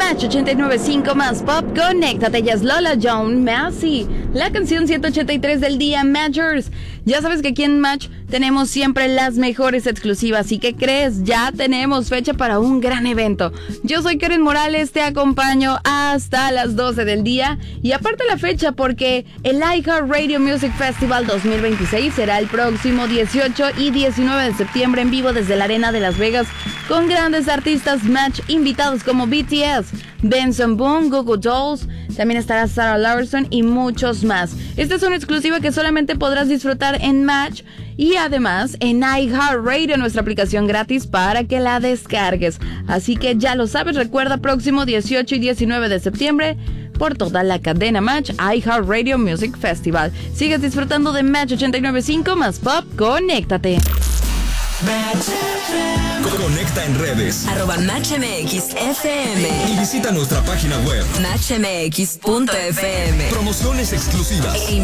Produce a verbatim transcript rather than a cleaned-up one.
Match ochenta y nueve punto cinco más Pop, conéctate. Ya es Lola Jones, Massey, la canción ciento ochenta y tres del día, Matchers. Ya sabes que aquí en Match tenemos siempre las mejores exclusivas. ¿Y qué crees? Ya tenemos fecha para un gran evento. Yo soy Karen Morales, te acompaño hasta las doce del día. Y aparte la fecha, porque el iHeartRadio Music Festival dos mil veintiséis será el próximo dieciocho y diecinueve de septiembre en vivo desde la Arena de Las Vegas, con grandes artistas Match invitados como B T S, Benson Boone, Goo Goo Dolls, también estará Sarah Larson y muchos más. Esta es una exclusiva que solamente podrás disfrutar en Match y además en iHeartRadio, nuestra aplicación gratis para que la descargues. Así que ya lo sabes, recuerda, próximo dieciocho y diecinueve de septiembre por toda la cadena Match, iHeartRadio Music Festival. Sigues disfrutando de Match ochenta y nueve punto cinco más Pop, conéctate. Conecta en redes arroba Match M X F M y visita nuestra página web match m x punto f m. Promociones exclusivas E